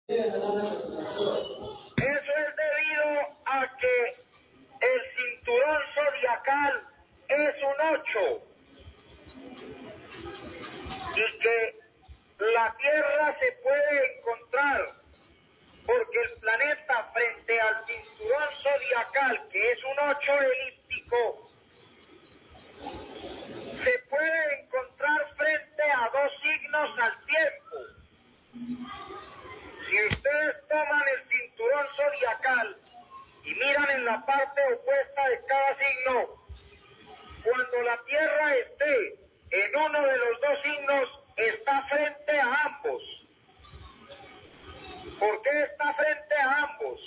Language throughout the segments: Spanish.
Eso es debido a que el cinturón zodiacal es un 8 y que la Tierra se puede encontrar porque el planeta frente al cinturón zodiacal, que es un 8 elíptico, se puede encontrar frente a dos signos al tiempo. Si ustedes toman el cinturón zodiacal y miran en la parte opuesta de cada signo, cuando la Tierra esté en uno de los dos signos, está frente a ambos. ¿Por qué está frente a ambos?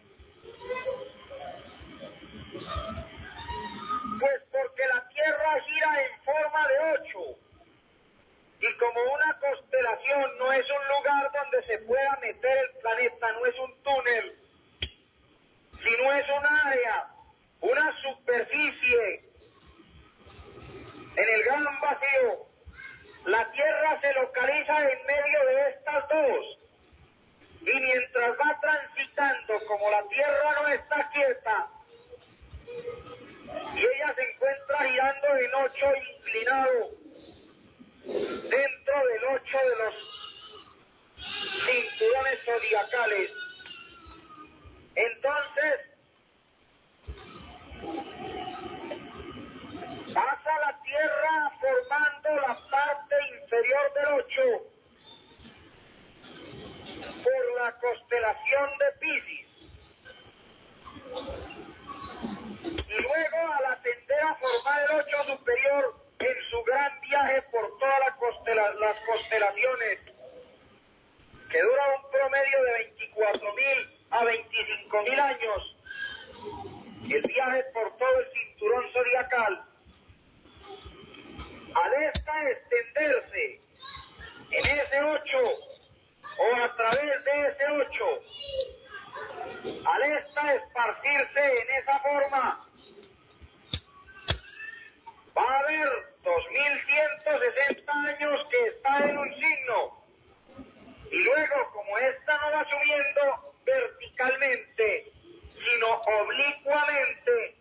Pues porque la Tierra gira en forma de 8. Y como una constelación no es un lugar donde se pueda meter el planeta, no es un túnel, sino es un área, una superficie en el gran vacío, la Tierra se localiza en medio de estas dos. Y mientras va transitando, como la Tierra no está quieta, y ella se encuentra girando en 8 inclinado, dentro del 8 de los cinturones zodiacales, entonces pasa la Tierra formando la parte inferior del 8 por la constelación de Piscis. Y luego, al atender a formar el 8 superior en su gran viaje por todas las constelaciones, que dura un promedio de 24.000 a 25.000 años, el viaje por todo el cinturón zodiacal, al extenderse en ese 8 o a través de ese 8, al esparcirse en esa forma, va a haber 2160 años que está en un signo, y luego, como esta no va subiendo verticalmente, sino oblicuamente,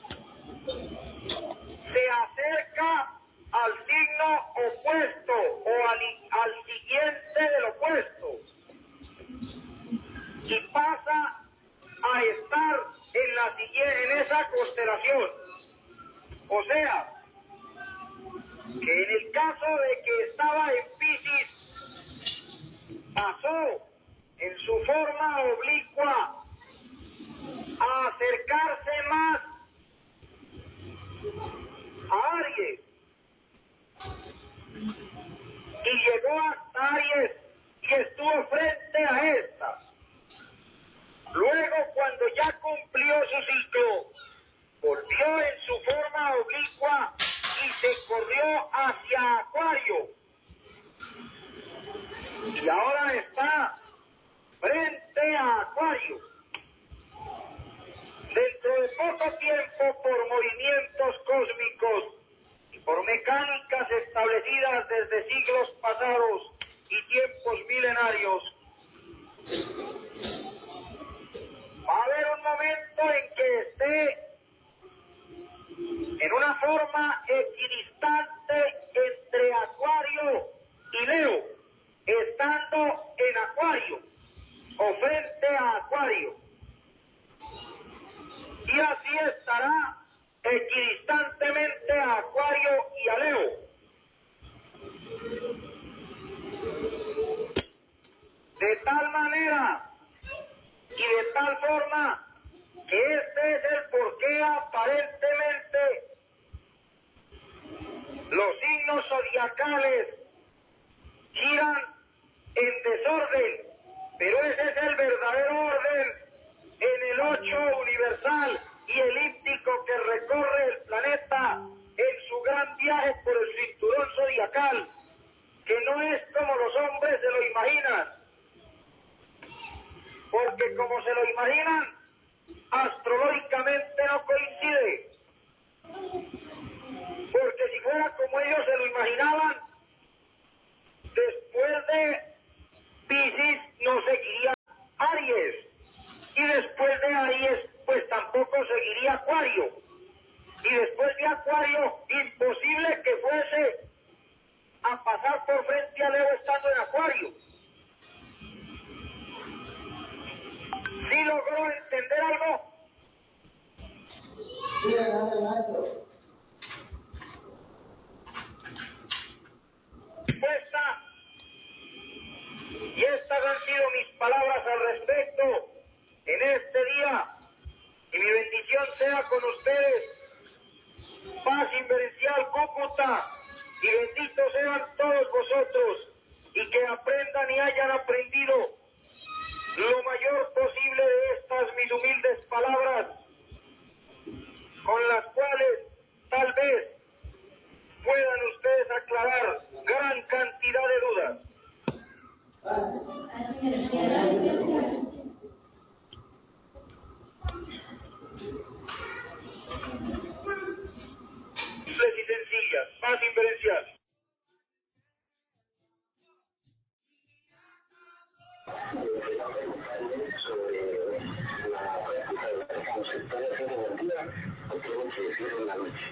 se acerca al signo opuesto o al siguiente del opuesto, y pasa a estar en esa constelación. O sea, que en el caso de que estaba en Piscis, pasó en su forma oblicua a acercarse más a Aries, y llegó hasta Aries y estuvo frente a esta. Luego, cuando ya cumplió su ciclo, volvió en su forma oblicua y se corrió hacia Acuario. Y ahora está frente a Acuario. Dentro de poco tiempo, por movimientos cósmicos y por mecánicas establecidas desde siglos pasados y tiempos milenarios, va a haber un momento en que esté en una forma equidistante entre Acuario y Leo, estando en Acuario o frente a Acuario. Y así estará equidistantemente a Acuario y a Leo. De tal manera y de tal forma que este es el porqué aparentemente los signos zodiacales giran en desorden, pero ese es el verdadero orden en el 8 universal y elíptico que recorre el planeta en su gran viaje por el cinturón zodiacal, que no es como los hombres se lo imaginan, porque como se lo imaginan, astrológicamente no coincide, porque si fuera como ellos se lo imaginaban, después de Piscis no seguiría Acuario. Y después de Acuario, imposible que fuese a pasar por frente a Leo estando en Acuario. ¿Sí logró entender algo? Sí, maestro. Respuesta. Y estas han sido mis palabras al respecto en este día. Y mi bendición sea con ustedes. Paz inverencial Cúcuta. Y benditos sean todos vosotros. Y que aprendan y hayan aprendido lo mayor posible de estas mis humildes palabras, con las cuales tal vez puedan ustedes aclarar gran cantidad de dudas. Simples y sencillas, paz inverencial. Sobre la práctica de la conceptual haciendo del día, o tienen que decir en la noche.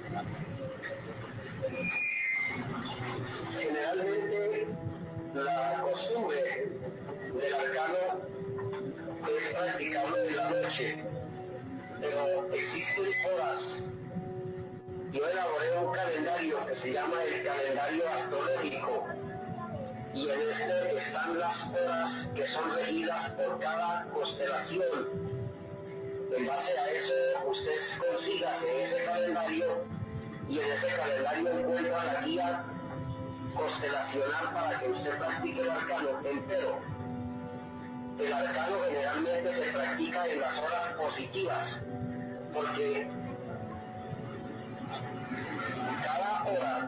Generalmente, la costumbre del arcano es practicarlo de la noche, pero existen horas. Yo elaboré un calendario que se llama el calendario astrológico, y en este están las horas que son regidas por cada constelación. En base a eso, usted consígase ese calendario y en ese calendario encuentra la guía constelacional para que usted practique el arcano entero. El arcano generalmente se practica en las horas positivas, porque cada hora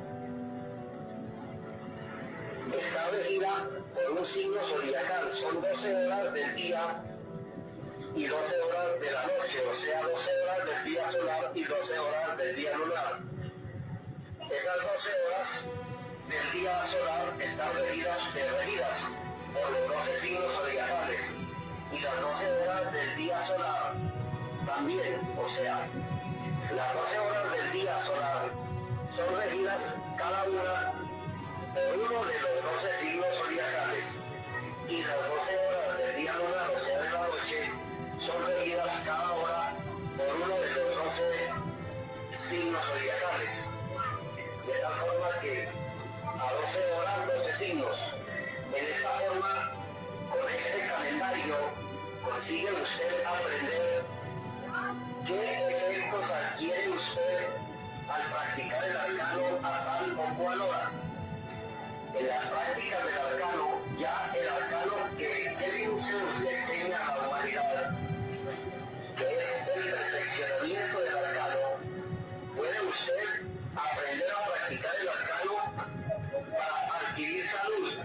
está regida por un signo zodiacal. Son 12 horas del día y 12 horas de la noche, o sea, 12 horas del día solar y 12 horas del día lunar. Esas 12 horas del día solar están regidas por los 12 signos zodiacales, y las 12 horas del día solar también, o sea, las 12 horas del día solar son regidas cada una por uno de los 12 signos zodiacales, y las 12 horas del día lunar, o sea, de la noche, son regidas cada hora por uno de los 12 signos zodiacales. De tal forma que a 12 horas, 12 signos. En esta forma, con este calendario, consigue usted aprender qué efectos adquiere usted al practicar el arcano a tal o cual hora. En las prácticas del arcano, ya el arcano que Kevin Zeus le enseña a la humanidad, que es el perfeccionamiento del arcano, puede usted aprender a practicar el arcano para adquirir salud.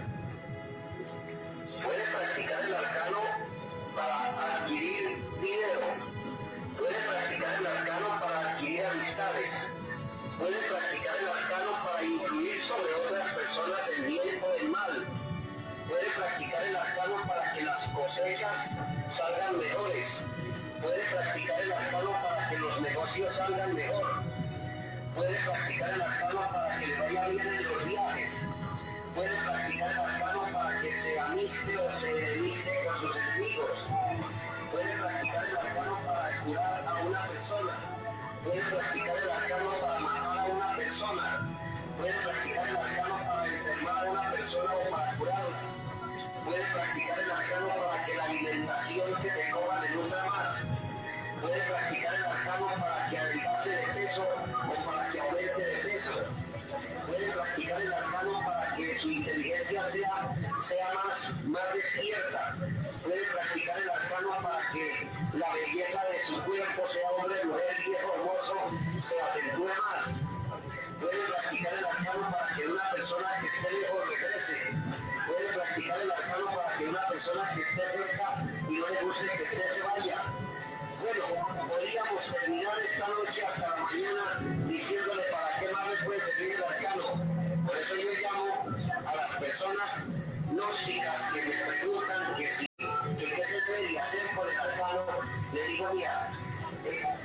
Puede practicar el arcano para adquirir dinero. Puede practicar el arcano para adquirir amistades. Puede practicar el arcano para influir sobre otras personas en bien o en mal. Puede practicar el arcano para que las cosechas salgan mejores. Puede practicar el arcano para que los negocios salgan mejor. Puede practicar el arcano para que le vaya bien en los viajes. Puede practicar el arcano para que se amiste o se enemiste con sus enemigos. Puede practicar el arcano para curar a una persona. Puede practicar el arcano para matar a una persona. Puede practicar el arcano para enfermar a una persona o para curarla. Puede practicar el arcano para que la alimentación que te coma le nutra más. Puede practicar el arcano para que adelgace de peso o para que aumente de peso. Puede practicar el arcano para que su inteligencia sea más despierta. Puede practicar el arcano para que la belleza de su cuerpo, sea hombre, mujer, viejo, hermoso, se acentúe más. Puede practicar el arcano para que una persona que esté lejos regrese. Puede practicar el arcano para que una persona que esté cerca y no le guste que esté se vaya. Bueno, podríamos terminar esta noche hasta la mañana diciéndole para qué más después se sigue el arcano. Por eso yo llamo a las personas gnósticas que me preguntan que qué se debe hacer con el arcano. Le digo, mira,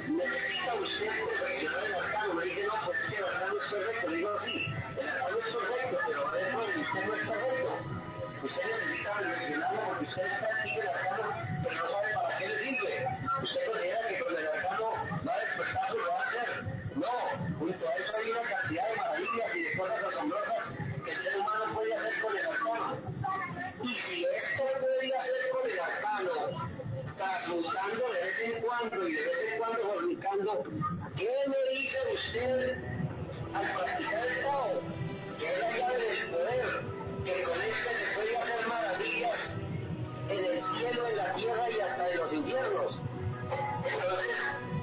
necesita usted perfeccionar el arcano. Me dice, no, pues es que el arcano es perfecto. Le digo, sí, el arcano es perfecto, pero adentro de usted no es perfecto. Usted necesita perfeccionarlo porque usted practica el arcano, pero no sabe para qué le sirve. Usted considera que con el arcano va a despertar su lo va a hacer. No, junto a eso hay una cantidad de maravillas y de cosas asombrosas que el ser humano puede hacer con el arcano. Y si esto puede hacer con el arcano, transmutando de vez en cuando y de vez en cuando fornicando, ¿qué me dice usted al practicar el Tao? Que es la llave del poder, que con este se puede hacer maravillas en el cielo, en la tierra y hasta en los infiernos. Entonces,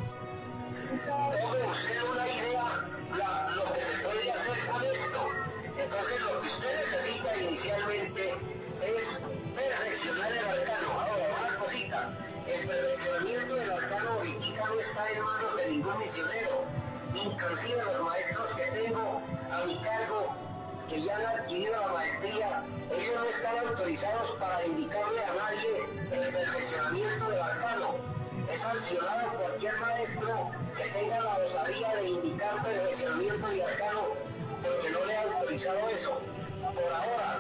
tome usted una idea lo que se puede hacer con esto. Entonces, lo que usted necesita inicialmente es perfeccionar el arcano. Ahora, una cosita, el perfeccionamiento del arcano ahorita no está en manos de ningún misionero. Inclusive los maestros que tengo a mi cargo, que ya han adquirido la maestría, ellos no están autorizados para indicarle a nadie el perfeccionamiento del arcano. Es sancionado cualquier maestro que tenga la osadía de indicar perfeccionamiento del arcano porque no le ha autorizado eso. Por ahora,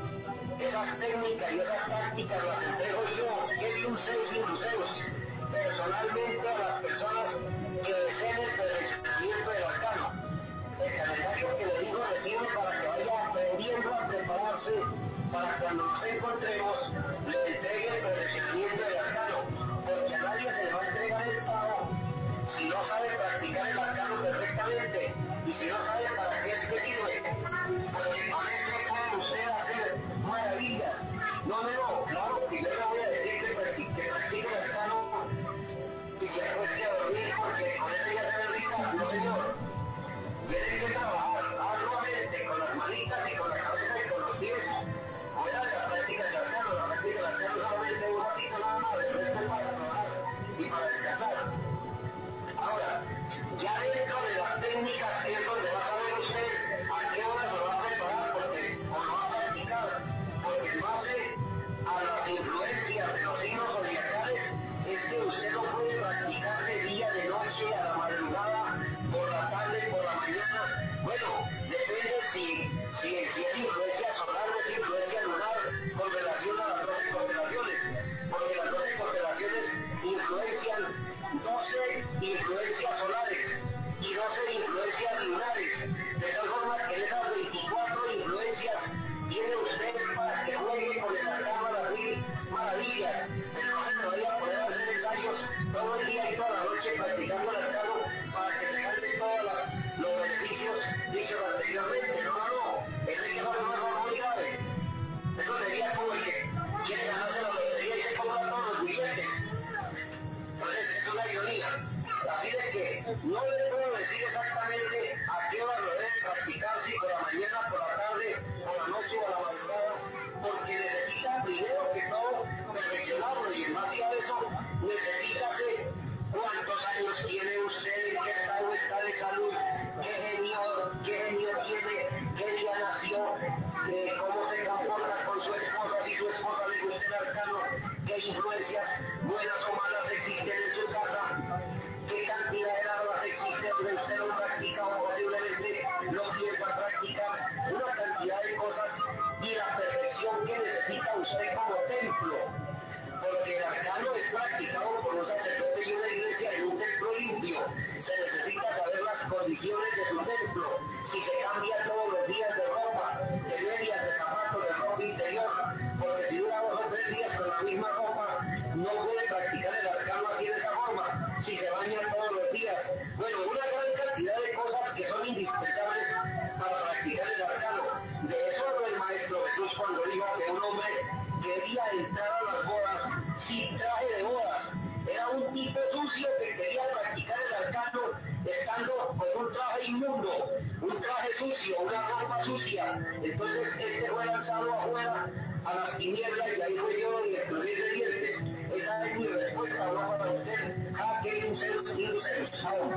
esas técnicas y esas tácticas las entrego yo, Kevin Luceus, personalmente a las personas que deseen el perfeccionamiento del arcano. El calendario que le digo le sirve para que vaya aprendiendo a prepararse para cuando nos encontremos le entregue el perfeccionamiento del arcano, porque a nadie se le va a entregar el Tao si no sabe practicar el arcano perfectamente y si no sabe para qué es que sirve, porque con esto puede usted hacer maravillas. No, claro, primero voy a decir que practique el arcano y se acueste a dormir porque con eso ya se rica. No, señor. Tiene que trabajar arduamente con las manitas y con la cabeza y con los pies. Fuera de la práctica del arcano, la práctica del arcano solamente un ratito nada más, el resto para trabajar y para descansar. Ahora, ya dentro de las técnicas es donde va a saber usted a qué hora se va a preparar o lo va a practicar, porque en base a las influencias de los signos zodiacales es que usted lo puede practicar de día, de noche, a la madrugada, por la tarde, por la mañana. Bueno, depende si es influencia solar o es influencia lunar con relación a las 12 constelaciones, porque las 12 constelaciones influencian 12 influencias solares y 12 influencias lunares, de tal forma que en esas 24 influencias tiene usted para que juegue con el arcano a las 1000 maravillas. Entonces se vaya a poder hacer ensayos todo el día y toda la noche practicando el arcano para que se ganen todos los beneficios dichos anteriormente. No, eso es muy grave. Eso sería como el que quiere ganarse la lotería y se compra todos los billetes. Entonces es una ironía. Así de que no le puedo decir exactamente a qué hora lo debe practicar, si por la mañana, por la tarde, por la noche o a la madrugada, porque necesita primero que todo perfeccionarlo y en base a eso necesita saber cuántos años tiene usted, en qué estado está de salud, qué genio tiene, qué día nació, cómo se comporta con su esposa, si su esposa le gusta el arcano, qué influencias buenas o malas existen en su casa, qué cantidad de armas existen que usted no practica o posiblemente no piensa practicar, una cantidad de cosas y la perfección que necesita usted como templo, porque el arcano es practicado por un sacerdote y una iglesia en un templo limpio. Se necesita saber las condiciones de su templo, si se cambia todos los días de ropa, de medias, de zapatos, de ropa interior, porque si dura 2 o 3 días con la misma ropa, no puede practicar el arcano así de esa forma, si se baña todos los días. Bueno, una gran cantidad de cosas que son indispensables para practicar el arcano. De eso habló el Maestro Jesús cuando dijo que un hombre quería entrar a las bodas sin traje de bodas. Era un tipo sucio que quería practicar el arcano estando con un traje inmundo, un traje sucio, una ropa sucia. Entonces este fue lanzado afuera a las tinieblas y ahí fue yo y exploté de dientes. Esa es mi respuesta ahora para usted. Jaque un ser unido se los hago.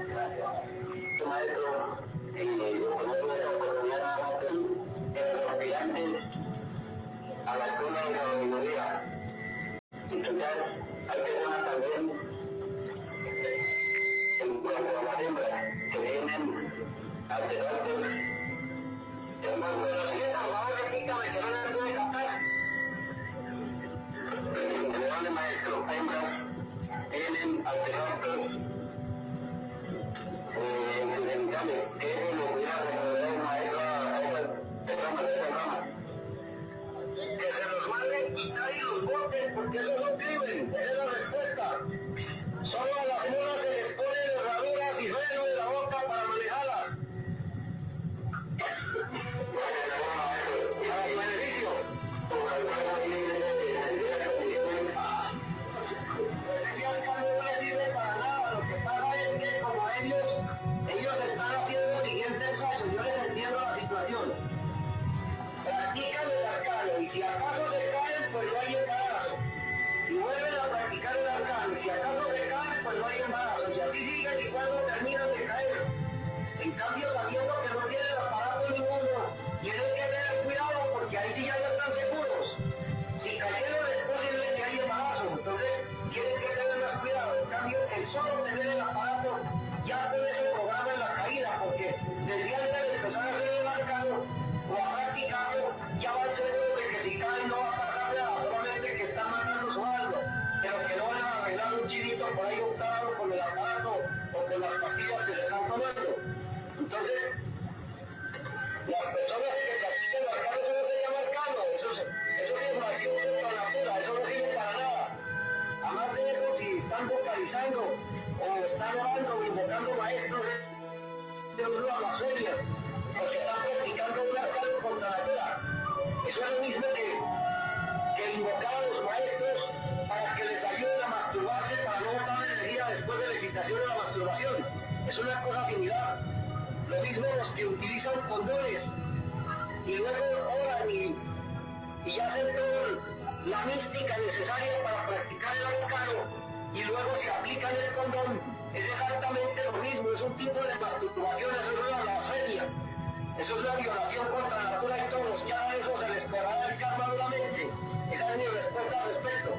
Maestro, tenemos la oportunidad de antes a la escuela de la minoría. Entonces, hay personas también tanto a las hembras que vienen alterantes. Hermano, pero si por favor repítame que no le puede captar. Perdone, maestro, hembras tienen alterantes. Dígame, ¿qué es lo que hubiera recomendado maestro a esa rama? Que se los manden quitar y los boten, porque eso es un crimen. Esa es la respuesta. Solo a las mulas se les ponen herraduras y freno en la boca para manejarlas. Para su beneficio. Ese alcalde no le sirve para nada. Lo que pasa es que como ellos están haciendo el siguiente ensayo. Yo les entiendo la situación. Practican el arcano y si acaso se caen, pues no hay embarazo. Y vuelven a practicar el arcano y si acaso se caen, pues no hay embarazo. Y así siguen y cuando terminan de caer. En cambio, sabiendo que no tienen aparato ninguno, tienen que tener cuidado porque ahí sí ya no están seguros. Si cayeron es posible que haya embarazo, entonces tienen que tener más cuidado. En cambio, el solo tener el aparato ya con eso programan la caída, porque desde antes de empezar a hacer el arcano o a practicarlo, ya van seguros de que si caen no va a pasar nada, solamente que están matando su alma, pero que no van a arreglar un chirito por ahí optado con el aparato o con las pastillas que se están tomando. Entonces, las personas que practican el arcano, eso no se llama arcano, eso es invasión de la natura, eso no sirve para nada. Además de eso, si están vocalizando o están orando o invocando maestros de una blasfemia, porque están practicando un arcano contra la natura. Eso es lo mismo que invocar a los maestros para que les ayuden a masturbarse para no botar energía después de la excitación o la masturbación. Es una cosa similar. Lo mismo los que utilizan condones y luego oran y hacen toda la mística necesaria para practicar el arcano y luego se aplican el condón. Es exactamente lo mismo, es un tipo de masturbación, eso es una blasfemia. Eso es una violación contra la natura y todos, ya a eso se les cobrará el karma duramente. Esa es mi respuesta al respecto.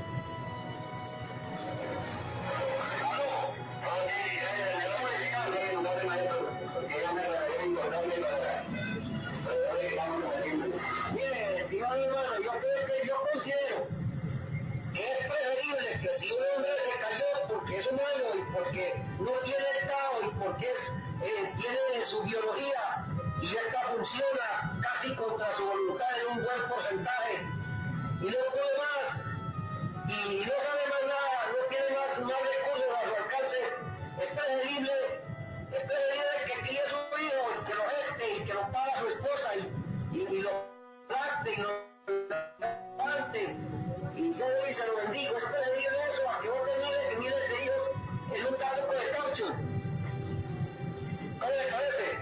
Mire, estimado hermano, yo considero que es preferible que si un hombre se cayó porque es humano y porque no tiene estado y porque tiene su biología y esta funciona casi contra su voluntad en un buen porcentaje y no puede más y no sabe más nada, no tiene más recursos a su alcance, es preferible que críe su hijo, que lo geste y que lo paga su esposa y lo trate y lo levante y yo hoy se lo bendigo, es preferible eso a que bote miles y miles de hijos en un carro de caucho. ¿Cómo le parece?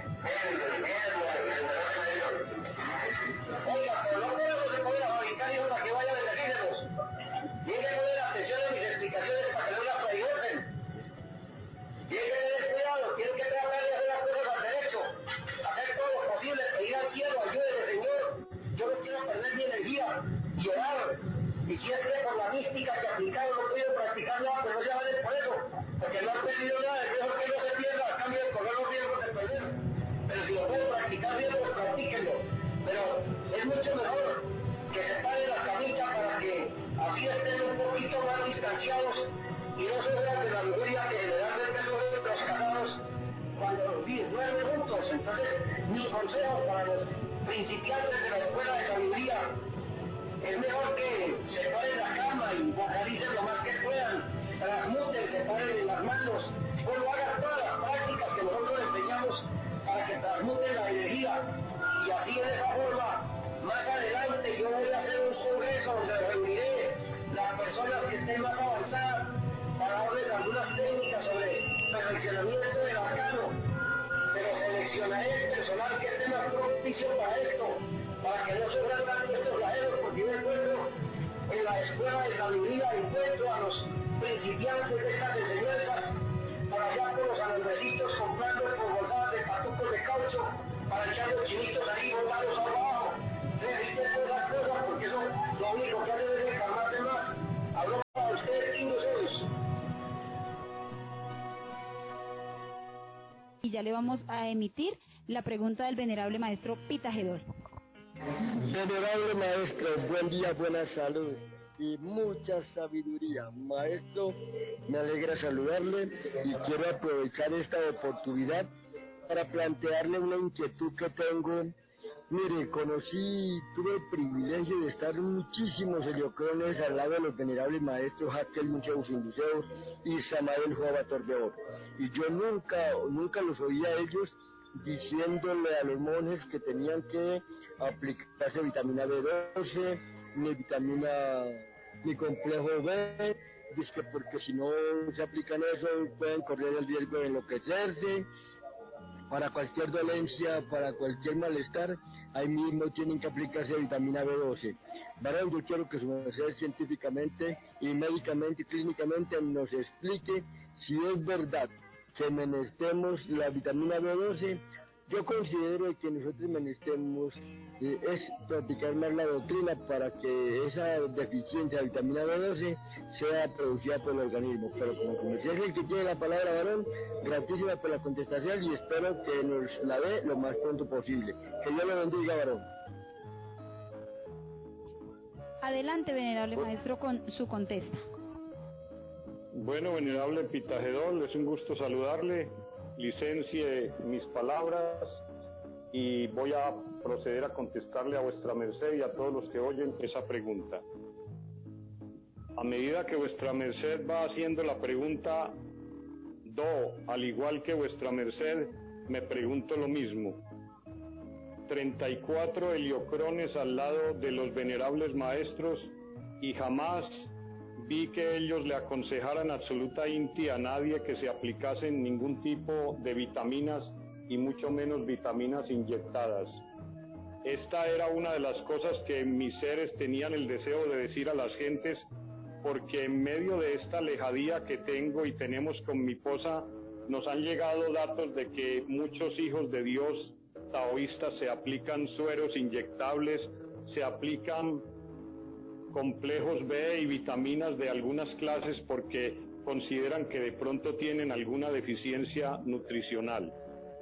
Oiga, pero no podemos se poner a fabricar hijos para que vayan a bendecirlos. Tienen que poner atención a mis explicaciones para que no las traicionen. Tienen que tener cuidado, tienen que tratar de hacer las cosas al derecho, hacer todo lo posible, pedir al cielo, ayúdeme Señor, yo no quiero perder mi energía y orar. Y si es que por la mística que aplicaron no pudieron practicar nada, pues no se valen por eso, porque no han perdido nada, es mejor que no se pierda, a cambio de correr los riesgos de perder. Pero si lo pueden practicar bien, pues practíquenlo. Pero es mucho mejor que se paren la camita para que así estén un poquito más distanciados y no sufran de la lujuria que generalmente sufren los casados cuando duermen juntos. Entonces, mi consejo para los principiantes de la escuela de sabiduría es mejor que se paren la cama y vocalicen lo más que puedan, transmuten, se ponen en las manos, o lo hagan todas las prácticas que nosotros enseñamos para que transmuten la energía y así de esa forma más adelante yo voy a hacer un congreso donde reuniré las personas que estén más avanzadas para darles algunas técnicas sobre perfeccionamiento del arcano, pero seleccionaré el personal que esté más propicio para esto, para que no sufran tanto estos flagelos, porque yo encuentro en la escuela de sabiduría, encuentro a los principiantes de estas enseñanzas, por allá por los alambecitos comprando por bolsadas de patucos de caucho, para echar los chinitos ahí, botarlos abajo, eviten esas cosas, porque eso lo único que hacen es encarnarse más. Hablo para ustedes, 15 euros. ya le vamos a emitir la pregunta del venerable maestro Pitagedol. Venerable maestro, buen día, buena salud y mucha sabiduría. Maestro, me alegra saludarle y quiero aprovechar esta oportunidad para plantearle una inquietud que tengo. Mire, tuve el privilegio de estar muchísimos heliocrones al lado de los venerables maestros Hakel Muncheus Induceus y Samael Joaba Torbeor. Y yo nunca los oía a ellos diciéndole a los monjes que tenían que aplicarse vitamina B12, ni complejo B, dice porque si no se aplican eso pueden correr el riesgo de enloquecerse. Para cualquier dolencia, para cualquier malestar, ahí mismo tienen que aplicarse vitamina B12. Varón, yo quiero que su merced científicamente y médicamente y clínicamente nos explique si es verdad que menestemos la vitamina B12. Yo considero que nosotros menestemos es practicar más la doctrina para que esa deficiencia de vitamina B12 sea producida por el organismo. Pero como es el que tiene la palabra, varón, gratísima por la contestación y espero que nos la dé lo más pronto posible. Que Dios lo bendiga, varón. Adelante, venerable maestro, con su contesta. Bueno, venerable Pitagedol, es un gusto saludarle. Licencie mis palabras y voy a proceder a contestarle a vuestra merced y a todos los que oyen esa pregunta. A medida que vuestra merced va haciendo la pregunta, al igual que vuestra merced, me pregunto lo mismo. 34 heliocrones al lado de los venerables maestros y jamás vi que ellos le aconsejaran absoluta inti a nadie que se aplicasen ningún tipo de vitaminas y mucho menos vitaminas inyectadas. Esta era una de las cosas que mis seres tenían el deseo de decir a las gentes, porque en medio de esta alejadía que tengo y tenemos con mi esposa, nos han llegado datos de que muchos hijos de Dios taoístas se aplican sueros inyectables, se aplican complejos B y vitaminas de algunas clases porque consideran que de pronto tienen alguna deficiencia nutricional.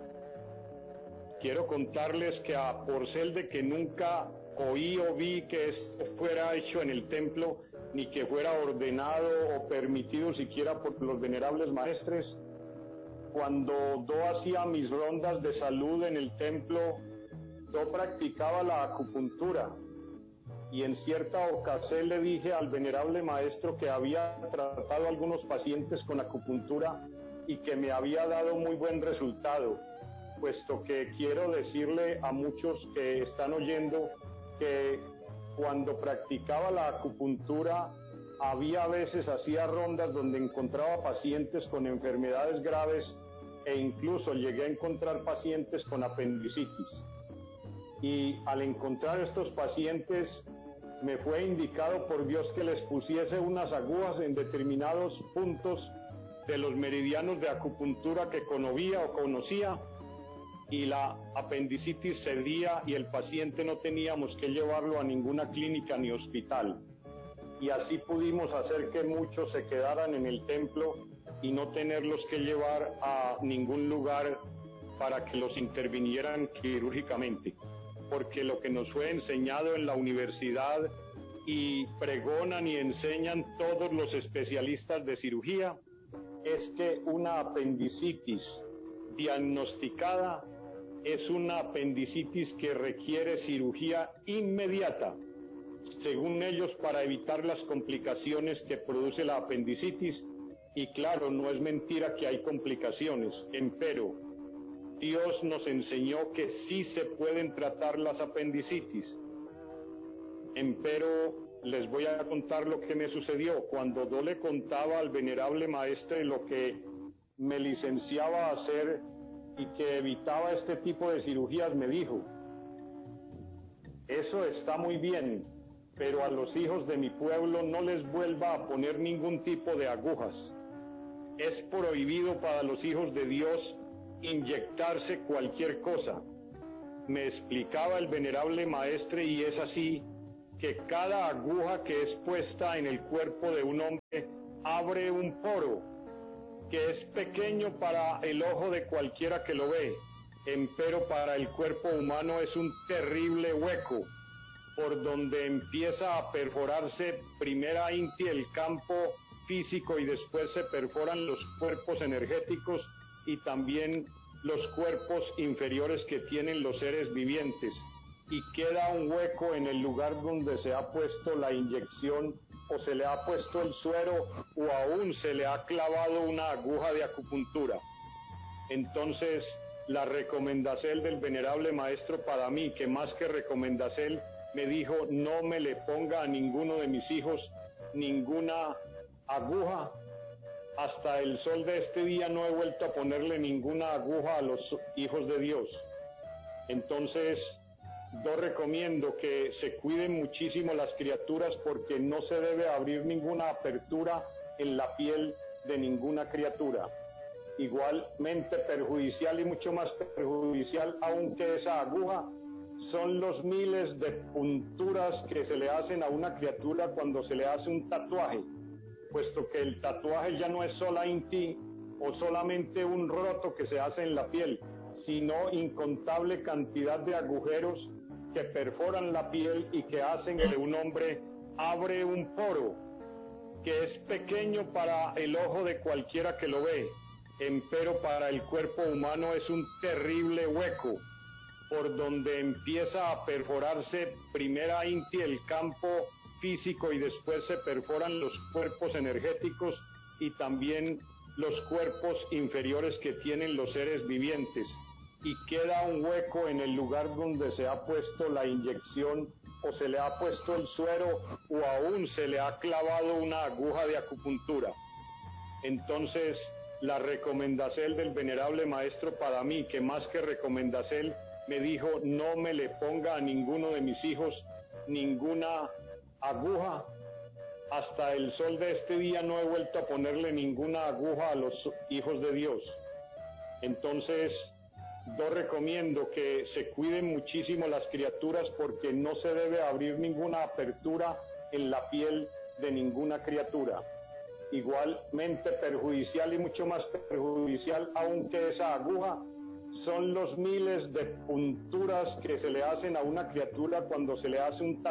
Quiero contarles que a porcel de que nunca oí o vi que esto fuera hecho en el templo, ni que fuera ordenado o permitido siquiera por los venerables maestres, cuando yo hacía mis rondas de salud en el templo, yo practicaba la acupuntura. Y en cierta ocasión le dije al venerable maestro que había tratado a algunos pacientes con acupuntura y que me había dado muy buen resultado, puesto que quiero decirle a muchos que están oyendo que cuando practicaba la acupuntura había veces, hacía rondas donde encontraba pacientes con enfermedades graves e incluso llegué a encontrar pacientes con apendicitis. Y al encontrar estos pacientes me fue indicado por Dios que les pusiese unas agujas en determinados puntos de los meridianos de acupuntura que conocía y la apendicitis cedía y el paciente no teníamos que llevarlo a ninguna clínica ni hospital. Y así pudimos hacer que muchos se quedaran en el templo y no tenerlos que llevar a ningún lugar para que los intervinieran quirúrgicamente. Porque lo que nos fue enseñado en la universidad y pregonan y enseñan todos los especialistas de cirugía es que una apendicitis diagnosticada es una apendicitis que requiere cirugía inmediata, según ellos, para evitar las complicaciones que produce la apendicitis. Y claro, no es mentira que hay complicaciones, empero Dios nos enseñó que sí se pueden tratar las apendicitis. Empero les voy a contar lo que me sucedió. Cuando yo le contaba al venerable maestre lo que me licenciaba a hacer y que evitaba este tipo de cirugías, me dijo: eso está muy bien, pero a los hijos de mi pueblo no les vuelva a poner ningún tipo de agujas. Es prohibido para los hijos de Dios inyectarse cualquier cosa. Me explicaba el venerable maestre, y es así, que cada aguja que es puesta en el cuerpo de un hombre abre un poro que es pequeño para el ojo de cualquiera que lo ve, empero para el cuerpo humano es un terrible hueco, por donde empieza a perforarse primeramente el campo físico y después se perforan los cuerpos energéticos y también los cuerpos inferiores que tienen los seres vivientes, y queda un hueco en el lugar donde se ha puesto la inyección o se le ha puesto el suero o aún se le ha clavado una aguja de acupuntura. Entonces, la recomendación del venerable maestro para mí, que más que recomendación, me dijo, no me le ponga a ninguno de mis hijos ninguna aguja. Hasta el sol de este día no he vuelto a ponerle ninguna aguja a los hijos de Dios. Entonces, yo recomiendo que se cuiden muchísimo las criaturas porque no se debe abrir ninguna apertura en la piel de ninguna criatura. Igualmente perjudicial y mucho más perjudicial aún que esa aguja son los miles de punturas que se le hacen a una criatura cuando se le hace un tatuaje, puesto que el tatuaje ya no es solamente o solamente un roto que se hace en la piel, sino incontable cantidad de agujeros que perforan la piel y que hacen que un hombre abre un poro que es pequeño para el ojo de cualquiera que lo ve, empero para el cuerpo humano es un terrible hueco, por donde empieza a perforarse primeramente el campo físico y después se perforan los cuerpos energéticos y también los cuerpos inferiores que tienen los seres vivientes, y queda un hueco en el lugar donde se ha puesto la inyección o se le ha puesto el suero o aún se le ha clavado una aguja de acupuntura. Entonces, la recomendación del venerable maestro para mí, que más que recomendación, me dijo, no me le ponga a ninguno de mis hijos ninguna aguja. Hasta el sol de este día no he vuelto a ponerle ninguna aguja a los hijos de Dios. Entonces, yo recomiendo que se cuiden muchísimo las criaturas porque no se debe abrir ninguna apertura en la piel de ninguna criatura. Igualmente perjudicial y mucho más perjudicial aún que esa aguja son los miles de punturas que se le hacen a una criatura cuando se le hace un